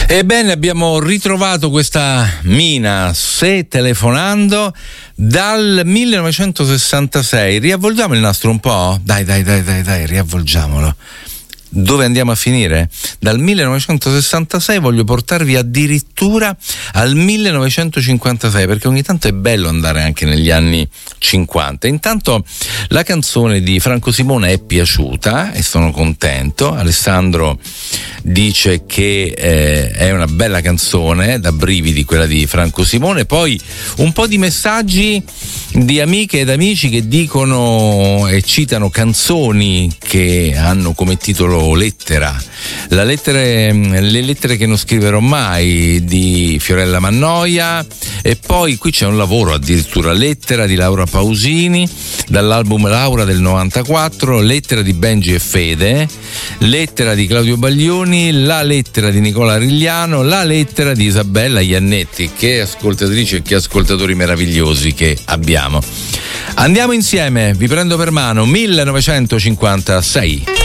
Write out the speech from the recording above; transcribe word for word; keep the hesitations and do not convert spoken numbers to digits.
Ebbene, abbiamo ritrovato questa Mina Se telefonando dal millenovecentosessantasei. Riavvolgiamo il nastro un po'? Dai, dai, dai, dai, dai, riavvolgiamolo. Dove andiamo a finire? Dal millenovecentosessantasei voglio portarvi addirittura al millenovecentocinquantasei, perché ogni tanto è bello andare anche negli anni cinquanta. Intanto la canzone di Franco Simone è piaciuta e sono contento. Alessandro dice che eh, è una bella canzone, da brividi quella di Franco Simone. Poi un po' di messaggi di amiche ed amici che dicono e citano canzoni che hanno come titolo lettera, la lettere, le lettere che non scriverò mai di Fiorella Mannoia, e poi qui c'è un lavoro addirittura, lettera di Laura Pausini dall'album Laura del novantaquattro, lettera di Benji e Fede, lettera di Claudio Baglioni, la lettera di Nicola Rigliano, la lettera di Isabella Iannetti. Che ascoltatrici e che ascoltatori meravigliosi che abbiamo. Andiamo insieme, vi prendo per mano, millenovecentocinquantasei.